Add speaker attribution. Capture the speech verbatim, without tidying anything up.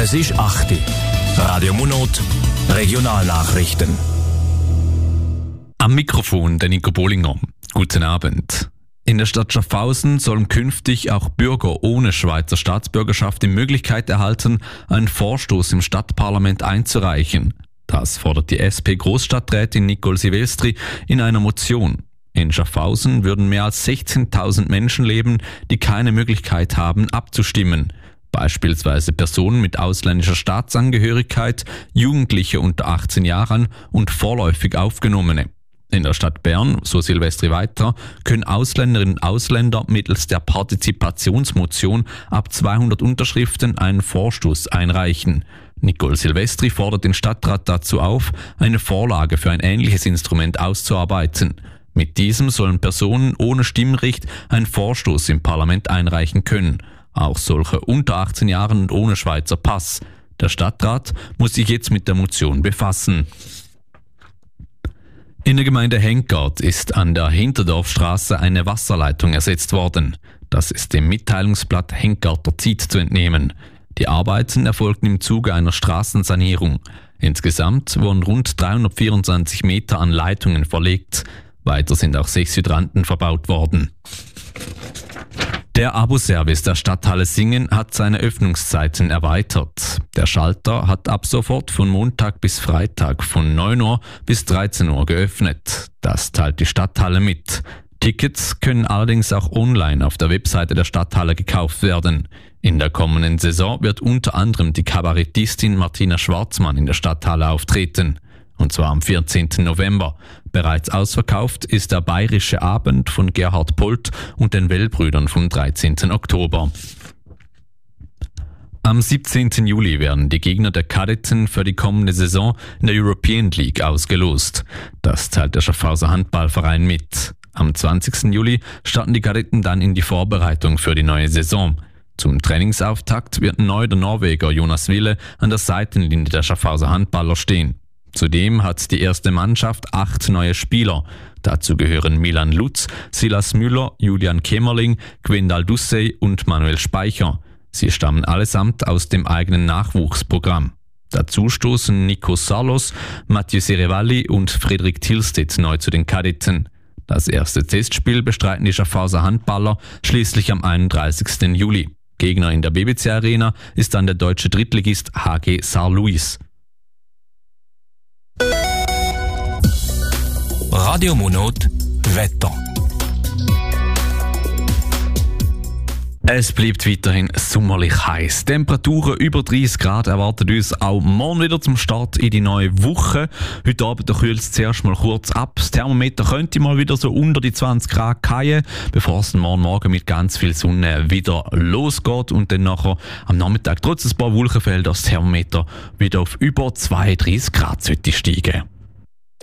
Speaker 1: Es ist acht Uhr. Radio Monot, Regionalnachrichten.
Speaker 2: Am Mikrofon der Nico Bollinger. Guten Abend. In der Stadt Schaffhausen sollen künftig auch Bürger ohne Schweizer Staatsbürgerschaft die Möglichkeit erhalten, einen Vorstoß im Stadtparlament einzureichen. Das fordert die S P-Großstadträtin Nicole Silvestri in einer Motion. In Schaffhausen würden mehr als sechzehntausend Menschen leben, die keine Möglichkeit haben, abzustimmen. Beispielsweise Personen mit ausländischer Staatsangehörigkeit, Jugendliche unter achtzehn Jahren und vorläufig Aufgenommene. In der Stadt Bern, so Silvestri weiter, können Ausländerinnen und Ausländer mittels der Partizipationsmotion ab zweihundert Unterschriften einen Vorstoß einreichen. Nicole Silvestri fordert den Stadtrat dazu auf, eine Vorlage für ein ähnliches Instrument auszuarbeiten. Mit diesem sollen Personen ohne Stimmrecht einen Vorstoß im Parlament einreichen können. Auch solche unter achtzehn Jahren und ohne Schweizer Pass. Der Stadtrat muss sich jetzt mit der Motion befassen. In der Gemeinde Henkgart ist an der Hinterdorfstraße eine Wasserleitung ersetzt worden. Das ist dem Mitteilungsblatt Henkgarter Zeit zu entnehmen. Die Arbeiten erfolgten im Zuge einer Straßensanierung. Insgesamt wurden rund dreihundertvierundzwanzig Meter an Leitungen verlegt. Weiter sind auch sechs Hydranten verbaut worden. Der Abo-Service der Stadthalle Singen hat seine Öffnungszeiten erweitert. Der Schalter hat ab sofort von Montag bis Freitag von neun Uhr bis dreizehn Uhr geöffnet. Das teilt die Stadthalle mit. Tickets können allerdings auch online auf der Webseite der Stadthalle gekauft werden. In der kommenden Saison wird unter anderem die Kabarettistin Martina Schwarzmann in der Stadthalle auftreten. Und zwar am vierzehnten November. Bereits ausverkauft ist der Bayerische Abend von Gerhard Polt und den Wellbrüdern vom dreizehnten Oktober. Am siebzehnten Juli werden die Gegner der Kadetten für die kommende Saison in der European League ausgelost. Das teilt der Schaffhauser Handballverein mit. Am zwanzigsten Juli starten die Kadetten dann in die Vorbereitung für die neue Saison. Zum Trainingsauftakt wird neu der Norweger Jonas Wille an der Seitenlinie der Schaffhauser Handballer stehen. Zudem hat die erste Mannschaft acht neue Spieler. Dazu gehören Milan Lutz, Silas Müller, Julian Kämmerling, Gwendal Dussey und Manuel Speicher. Sie stammen allesamt aus dem eigenen Nachwuchsprogramm. Dazu stoßen Nico Salos, Mathieu Serevalli und Friedrich Tilstedt neu zu den Kadetten. Das erste Testspiel bestreiten die Schaffhauser Handballer schließlich am einunddreißigsten Juli. Gegner in der B B C Arena ist dann der deutsche Drittligist H G Saar-Louis.
Speaker 1: Radio Monot, Wetter.
Speaker 2: Es bleibt weiterhin sommerlich heiß. Temperaturen über dreißig Grad erwartet uns auch morgen wieder zum Start in die neue Woche. Heute Abend kühlt es zuerst mal kurz ab. Das Thermometer könnte mal wieder so unter die zwanzig Grad fallen, bevor es morgen Morgen mit ganz viel Sonne wieder losgeht und dann nachher am Nachmittag trotz ein paar Wolkenfeldern das Thermometer wieder auf über zweiunddreißig Grad sollte steigen.